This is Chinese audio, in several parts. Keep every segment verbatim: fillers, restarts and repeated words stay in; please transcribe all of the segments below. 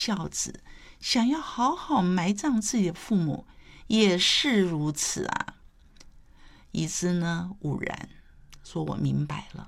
孝子，想要好好埋葬自己的父母，也是如此啊。伊兹呢悟然说，我明白了，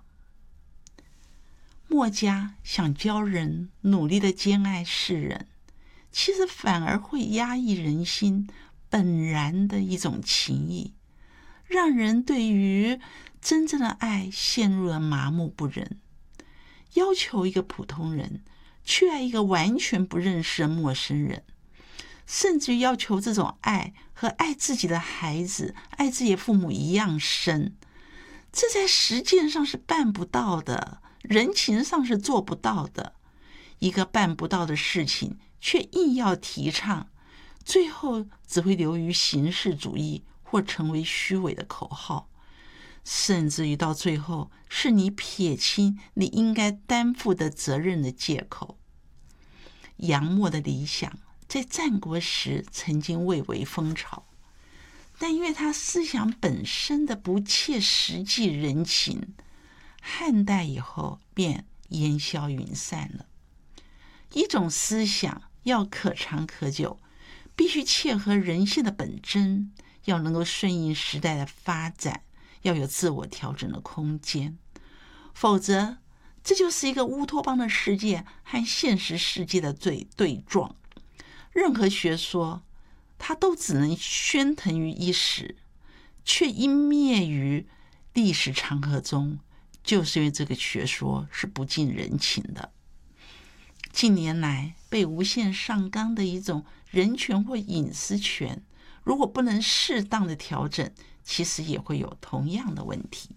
墨家想教人努力的兼爱世人，其实反而会压抑人心本然的一种情谊，让人对于真正的爱陷入了麻木不仁。要求一个普通人去爱一个完全不认识的陌生人，甚至要求这种爱和爱自己的孩子、爱自己的父母一样深，这在实践上是办不到的，人情上是做不到的。一个办不到的事情却硬要提倡，最后只会流于形式主义或成为虚伪的口号，甚至于到最后是你撇清你应该担负的责任的借口。杨墨的理想在战国时曾经蔚为风潮，但因为他思想本身的不切实际人情，汉代以后便烟消云散了。一种思想要可长可久，必须切合人性的本真，要能够顺应时代的发展，要有自我调整的空间，否则这就是一个乌托邦的世界和现实世界的对对撞。任何学说它都只能喧腾于一时，却因灭于历史长河中，就是因为这个学说是不近人情的。近年来被无限上纲的一种人权或隐私权，如果不能适当的调整，其实也会有同样的问题。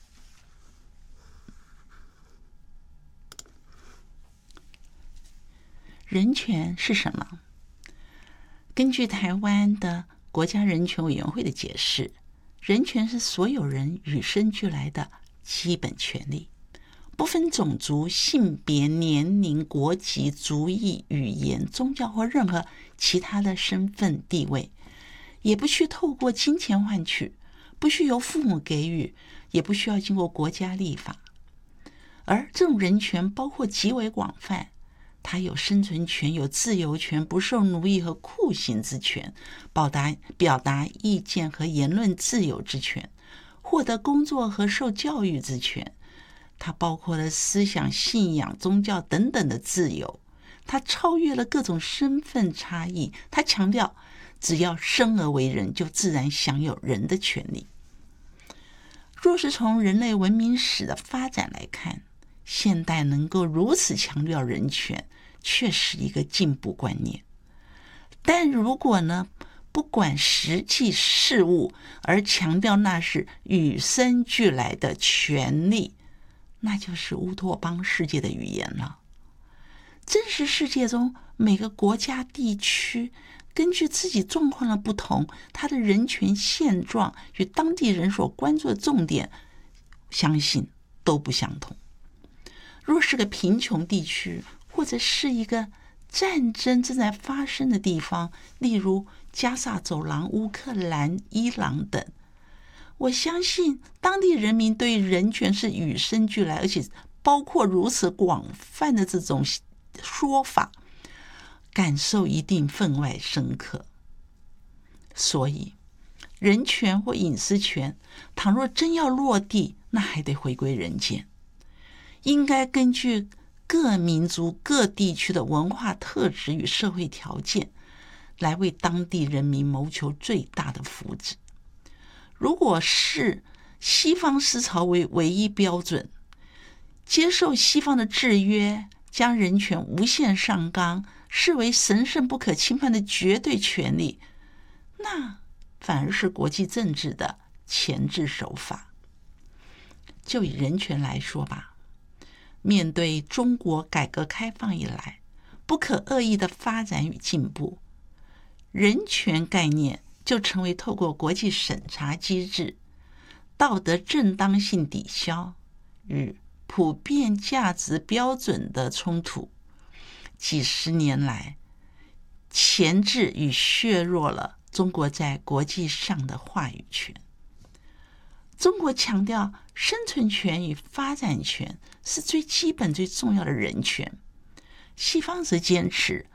人权是什么？根据台湾的国家人权委员会的解释，人权是所有人与生俱来的基本权利，不分种族、性别、年龄、国籍、族裔、语言、宗教或任何其他的身份地位，也不需透过金钱换取，不需由父母给予，也不需要经过国家立法。而这种人权包括极为广泛，它有生存权、有自由权、不受奴役和酷刑之权，表达表达意见和言论自由之权，获得工作和受教育之权。它包括了思想、信仰、宗教等等的自由。它超越了各种身份差异。它强调，只要生而为人，就自然享有人的权利。若是从人类文明史的发展来看，现代能够如此强调人权，确是一个进步观念。但如果呢，不管实际事物，而强调那是与生俱来的权利，那就是乌托邦世界的语言了。真实世界中，每个国家地区根据自己状况的不同，它的人权现状与当地人所关注的重点，相信都不相同。若是个贫穷地区，或者是一个战争正在发生的地方，例如加萨走廊、乌克兰、伊朗等，我相信当地人民对人权是与生俱来，而且包括如此广泛的这种说法，感受一定分外深刻。所以人权或隐私权，倘若真要落地，那还得回归人间，应该根据各民族各地区的文化特质与社会条件，来为当地人民谋求最大的福祉。如果是西方思潮为唯一标准，接受西方的制约，将人权无限上纲，视为神圣不可侵犯的绝对权利，那反而是国际政治的钳制手法。就以人权来说吧，面对中国改革开放以来不可恶意的发展与进步，人权概念就成为透过国际审查机制、道德正当性抵消与普遍价值标准的冲突，几十年来钳制与削弱了中国在国际上的话语权。中国强调生存权与发展权是最基本最重要的人权，西方则坚持